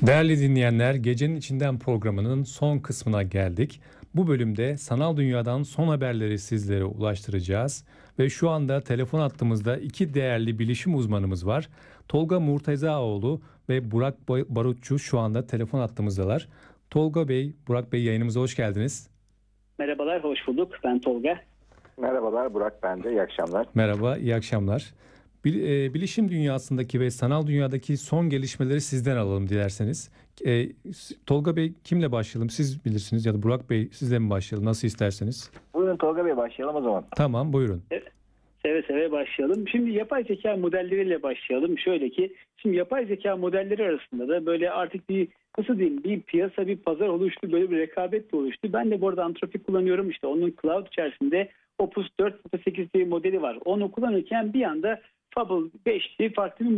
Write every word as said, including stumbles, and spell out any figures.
Değerli dinleyenler, Gecenin İçinden programının son kısmına geldik. Bu bölümde sanal dünyadan son haberleri sizlere ulaştıracağız. Ve şu anda telefon hattımızda iki değerli bilişim uzmanımız var. Tolga Murtezaoğlu ve Burak Ba- Barutçu şu anda telefon hattımızdalar. Tolga Bey, Burak Bey yayınımıza hoş geldiniz. Merhabalar, hoş bulduk. Ben Tolga. Merhabalar, Burak ben de. İyi akşamlar. Merhaba, iyi akşamlar. Bil- e, Bilişim dünyasındaki ve sanal dünyadaki son gelişmeleri sizden alalım dilerseniz. E, s- Tolga Bey kimle başlayalım? Siz bilirsiniz ya da Burak Bey sizle mi başlayalım? Nasıl isterseniz. Buyurun Tolga Bey, başlayalım o zaman. Tamam, buyurun. Seve seve başlayalım. Şimdi yapay zeka modelleriyle başlayalım. Şöyle ki, şimdi yapay zeka modelleri arasında da böyle artık bir, nasıl diyeyim, bir piyasa, bir pazar oluştu. Böyle bir rekabet de oluştu. Ben de bu arada Anthropic kullanıyorum. İşte onun cloud içerisinde Opus dört nokta sekiz diye modeli var. Onu kullanırken bir anda Fable beş diye farklı bir